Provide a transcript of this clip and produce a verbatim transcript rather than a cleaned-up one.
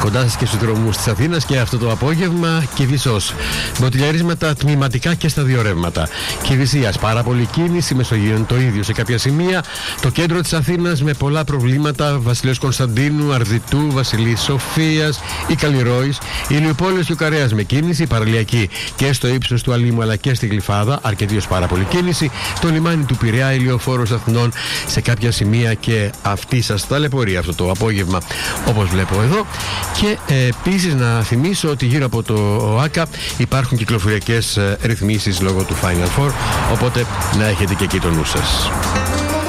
κοντά σας και στους δρόμους της Αθήνας και αυτό το απόγευμα Κηφισός. Μποτιλιαρίσματα τμηματικά και στα δύο ρεύματα. Κηφισίας, πάρα πολλή κίνηση, Μεσογείων το ίδιο σε κάποια σημεία. Το κέντρο της Αθήνας με πολλά προβλήματα. Βασιλείος Κωνσταντίνου, Αρδιτού, Βασιλής Σοφίας, η Καλλιρόης, Ηλιουπόλεως και ο Καρέας με κίνηση. Παραλιακή και στο ύψος του Αλήμου αλλά και στη Γλυφάδα, αρκετίως πάρα πολλή κίνηση. Το λιμάνι του Πειραιά, Ηλιοφόρος Αθηνών σε κάποια σημεία και αυτή σας ταλαιπωρεί αυτό το απόγευμα, όπως βλέπω εδώ. Και ε, επίσης να θυμίσω ότι γύρω από το ΟΑΚΑ υπάρχουν κυκλοφοριακές ε, ρυθμίσεις λόγω του Final Four, οπότε να έχετε και εκεί το νου σας.